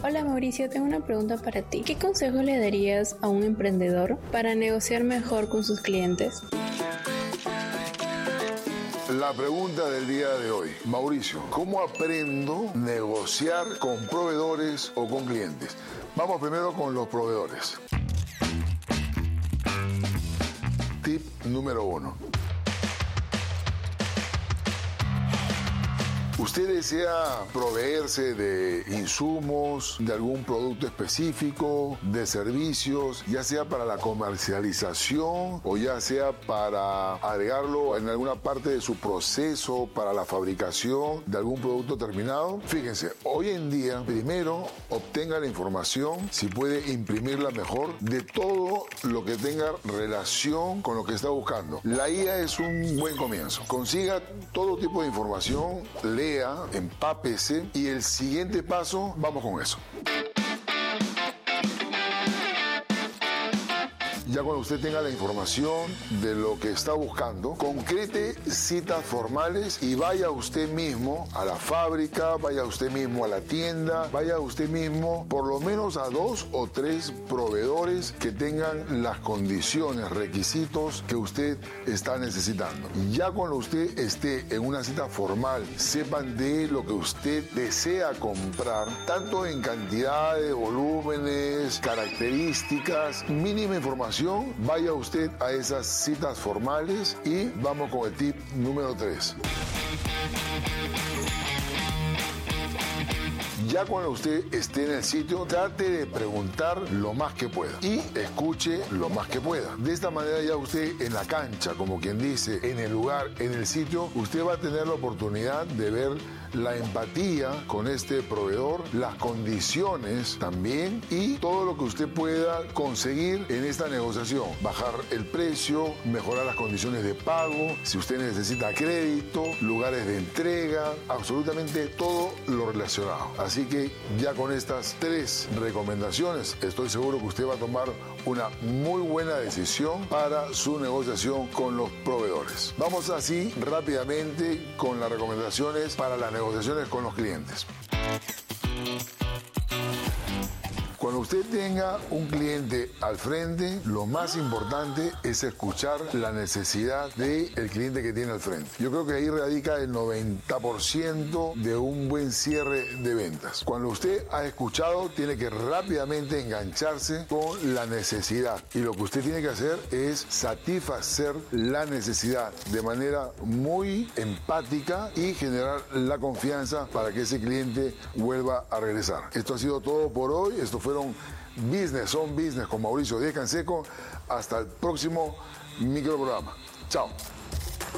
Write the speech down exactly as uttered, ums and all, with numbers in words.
Hola Mauricio, tengo una pregunta para ti. ¿Qué consejo le darías a un emprendedor para negociar mejor con sus clientes? La pregunta del día de hoy. Mauricio, ¿cómo aprendo a negociar con proveedores o con clientes? Vamos primero con los proveedores. Tip número uno. ¿Usted desea proveerse de insumos, de algún producto específico, de servicios, ya sea para la comercialización o ya sea para agregarlo en alguna parte de su proceso para la fabricación de algún producto terminado? Fíjense, hoy en día, primero obtenga la información, si puede imprimirla mejor, de todo lo que tenga relación con lo que está buscando. La I A es un buen comienzo. Consiga todo tipo de información, lea, empápese y el siguiente paso, vamos con eso. Ya cuando usted tenga la información de lo que está buscando, concrete citas formales y vaya usted mismo a la fábrica, vaya usted mismo a la tienda, vaya usted mismo por lo menos a dos o tres proveedores que tengan las condiciones, requisitos que usted está necesitando. Ya cuando usted esté en una cita formal, sepan de lo que usted desea comprar, tanto en cantidades, volúmenes, características, mínima información. Vaya usted a esas citas formales y vamos con el tip número tres. Ya cuando usted esté en el sitio, trate de preguntar lo más que pueda y escuche lo más que pueda. De esta manera ya usted en la cancha, como quien dice, en el lugar, en el sitio, usted va a tener la oportunidad de ver la empatía con este proveedor, las condiciones también y todo lo que usted pueda conseguir en esta negociación. Bajar el precio, mejorar las condiciones de pago, si usted necesita crédito, lugares de entrega, absolutamente todo lo relacionado. Así que ya con estas tres recomendaciones estoy seguro que usted va a tomar una muy buena decisión para su negociación con los proveedores. Vamos así rápidamente con las recomendaciones para la negociaciones con los clientes. Cuando usted tenga un cliente al frente, lo más importante es escuchar la necesidad del cliente que tiene al frente. Yo creo que ahí radica el noventa por ciento de un buen cierre de ventas. Cuando usted ha escuchado, tiene que rápidamente engancharse con la necesidad. Y lo que usted tiene que hacer es satisfacer la necesidad de manera muy empática y generar la confianza para que ese cliente vuelva a regresar. Esto ha sido todo por hoy. Esto fueron Business on Business con Mauricio Díaz Canseco. Hasta el próximo microprograma. Chao.